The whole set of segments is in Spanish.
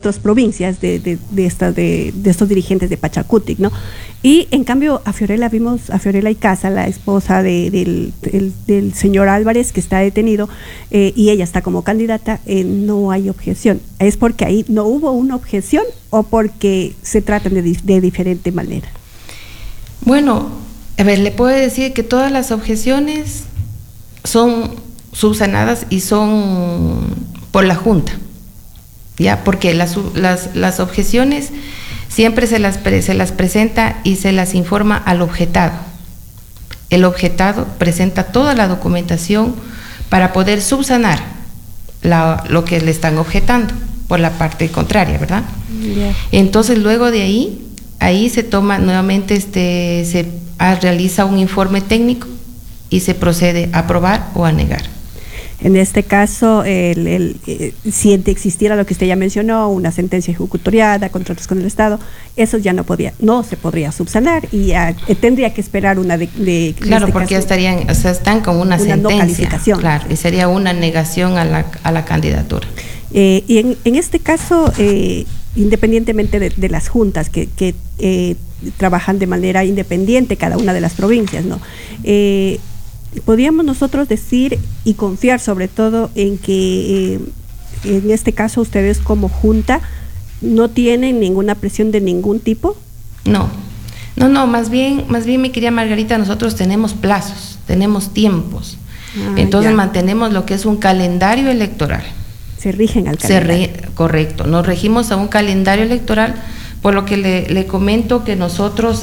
otras provincias de estos dirigentes de Pachacutic, ¿no? Y en cambio vimos a Fiorella Icaza, la esposa del señor Álvarez, que está detenido, y ella está como candidata. No hay objeción. ¿Es porque ahí no hubo una objeción o porque se tratan de diferente manera? Bueno, a ver, le puedo decir que todas las objeciones son subsanadas y son por la Junta, ¿ya? Porque las objeciones siempre se las presenta y se las informa al objetado. El objetado presenta toda la documentación para poder subsanar lo que le están objetando por la parte contraria, ¿verdad? Yeah. Entonces, luego de ahí se toma nuevamente, se realiza un informe técnico y se procede a aprobar o a negar. En este caso, si existiera lo que usted ya mencionó, una sentencia ejecutoriada, contratos con el Estado, eso ya no se podría subsanar y tendría que esperar una claro, porque ya están con una sentencia, no calificación. Claro, y sería una negación a la candidatura. Y en este caso, independientemente de las juntas que trabajan de manera independiente cada una de las provincias, ¿no? Podríamos nosotros decir y confiar sobre todo en que en este caso ustedes como junta no tienen ninguna presión de ningún tipo. No, más bien mi querida Margarita, nosotros tenemos plazos, tenemos tiempos. Entonces mantenemos lo que es un calendario electoral. Se rigen al calendario. Correcto, nos regimos a un calendario electoral, por lo que le comento que nosotros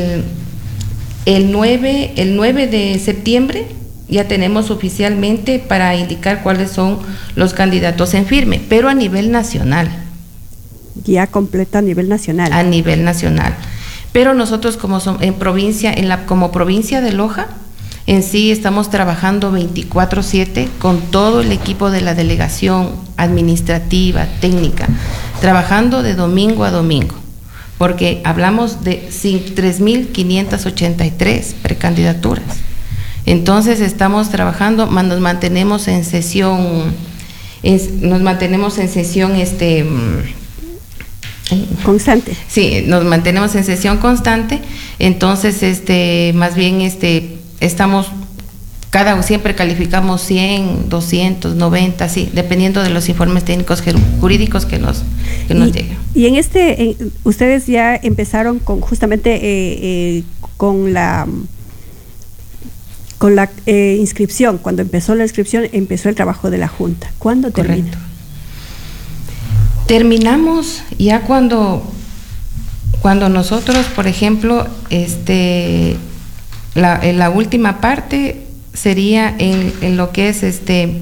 el 9 de septiembre ya tenemos oficialmente para indicar cuáles son los candidatos en firme, pero a nivel nacional. Ya completa a nivel nacional. A nivel nacional. Pero nosotros como como provincia de Loja, en sí estamos trabajando 24/7 con todo el equipo de la delegación administrativa, técnica, trabajando de domingo a domingo, porque hablamos de 3.583 precandidaturas. Entonces estamos trabajando, nos mantenemos en sesión, constante. Sí, nos mantenemos en sesión constante. Entonces, más bien estamos, siempre calificamos 100, 200, 90, sí, dependiendo de los informes técnicos jurídicos que nos llegan. Y ustedes ya empezaron con justamente con la inscripción. Cuando empezó la inscripción, empezó el trabajo de la Junta. ¿Cuándo termina? Correcto. Terminamos ya cuando nosotros, por ejemplo, la última parte sería en lo que es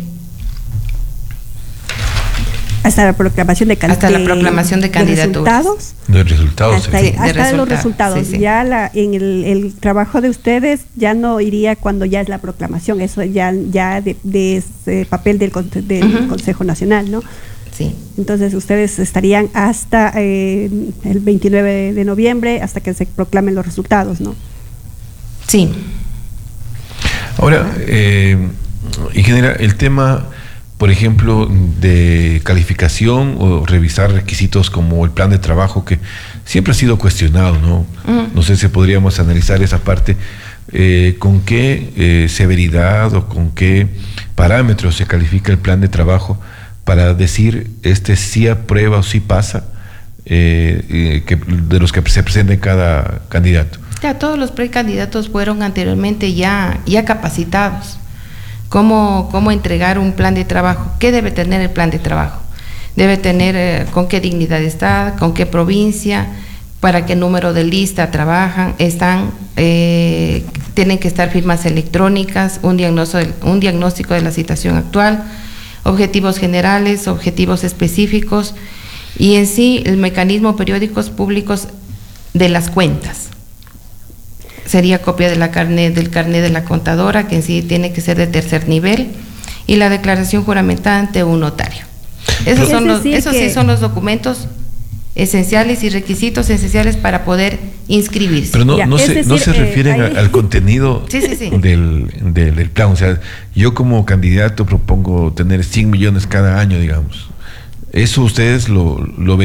hasta la proclamación de candidaturas. De resultados. Hasta los resultados. Sí, sí. Ya en el trabajo de ustedes ya no iría cuando ya es la proclamación, eso ya de ese papel del Consejo Nacional, ¿no? Sí. Entonces ustedes estarían hasta el 29 de noviembre, hasta que se proclamen los resultados, ¿no? Sí. Ahora, ingeniera, el tema, por ejemplo, de calificación o revisar requisitos como el plan de trabajo, que siempre ha sido cuestionado, ¿no? No sé si podríamos analizar esa parte, con qué severidad o con qué parámetros se califica el plan de trabajo para decir sí aprueba o sí pasa, de los que se presenten cada candidato. Ya todos los precandidatos fueron anteriormente ya capacitados. ¿Cómo entregar un plan de trabajo? ¿Qué debe tener el plan de trabajo? Debe tener con qué dignidad está, con qué provincia, para qué número de lista trabajan, tienen que estar firmas electrónicas, un diagnóstico de la situación actual, objetivos generales, objetivos específicos y en sí el mecanismo periódicos públicos de las cuentas. Sería copia del carnet de la contadora, que en sí tiene que ser de tercer nivel, y la declaración juramentada ante un notario. Esos sí son los documentos esenciales y requisitos esenciales para poder inscribirse. Pero no se refieren al contenido del plan. O sea, yo como candidato propongo tener 100 millones cada año, digamos. ¿Eso ustedes lo